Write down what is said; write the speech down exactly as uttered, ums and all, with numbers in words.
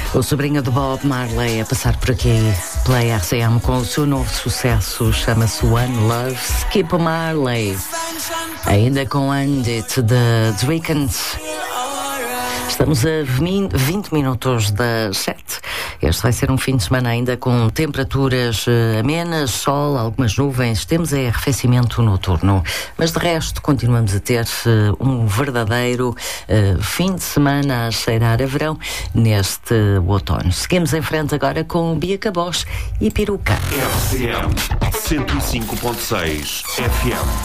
O sobrinho de Bob Marley a passar por aqui pela R C M com o seu novo sucesso, chama-se One Love, Skip Marley, ainda com Andit de The Weeknd. Estamos a vinte minutos das sete. Este vai ser um fim de semana ainda com temperaturas amenas, sol, algumas nuvens. Temos é arrefecimento noturno. Mas de resto continuamos a ter um verdadeiro uh, fim de semana a cheirar a verão neste outono. Seguimos em frente agora com Bia Cabos e Peruca. R C M cento e cinco ponto seis F M.